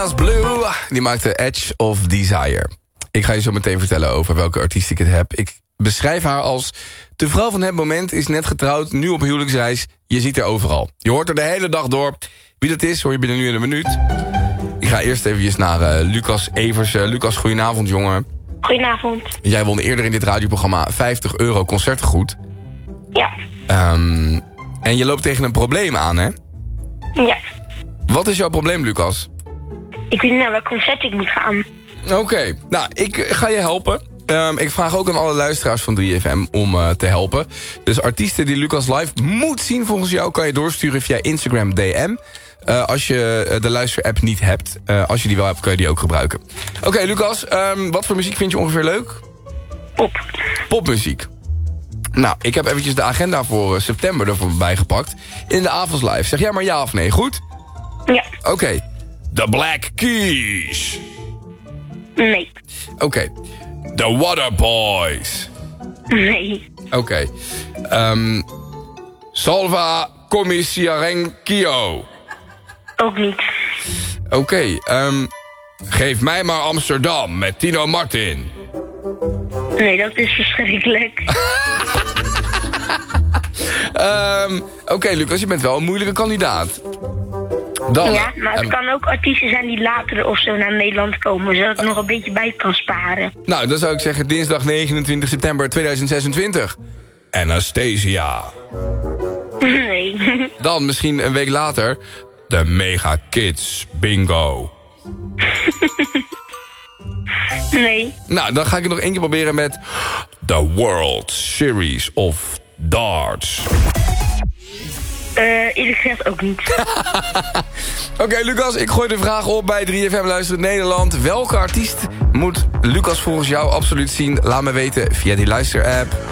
Jonas Blue, die maakte Edge of Desire. Ik ga je zo meteen vertellen over welke artiest ik het heb. Ik beschrijf haar als... de vrouw van het moment is net getrouwd, nu op huwelijksreis. Je ziet haar overal. Je hoort er de hele dag door. Wie dat is, hoor je binnen nu in een minuut. Ik ga eerst even naar Lucas Evers. Lucas, goedenavond, jongen. Goedenavond. Jij won eerder in dit radioprogramma €50 concertgoed. Ja. En je loopt tegen een probleem aan, hè? Ja. Wat is jouw probleem, Lucas? Ik weet niet naar welk concert ik moet gaan. Oké, nou, ik ga je helpen. Ik vraag ook aan alle luisteraars van 3FM om te helpen. Dus artiesten die Lucas live moet zien volgens jou... kan je doorsturen via Instagram DM. Als je de luisterapp niet hebt. Als je die wel hebt, kun je die ook gebruiken. Oké, Lucas, wat voor muziek vind je ongeveer leuk? Pop. Popmuziek. Nou, ik heb eventjes de agenda voor september ervoor bijgepakt. In de avonds live. Zeg jij maar ja of nee, goed? Ja. Oké. The Black Keys. Nee. Oké. The Waterboys. Nee. Oké. Salva Commissariencio. Ook niet. Oké. Geef mij maar Amsterdam met Tino Martin. Nee, dat is verschrikkelijk. Oké, Lucas, je bent wel een moeilijke kandidaat. Dan, Ja, maar het kan ook artiesten zijn die later of zo naar Nederland komen... zodat ik nog een beetje bij kan sparen. Nou, dan zou ik zeggen dinsdag 29 september 2026. Anastasia. Nee. Dan misschien een week later... de Mega Kids Bingo. Nee. Nou, dan ga ik het nog één keer proberen met... The World Series of Darts. Eerlijk gezegd ook niet. Oké, Lucas, ik gooi de vraag op bij 3FM Luisteren Nederland. Welke artiest moet Lucas volgens jou absoluut zien? Laat me weten via die luisterapp.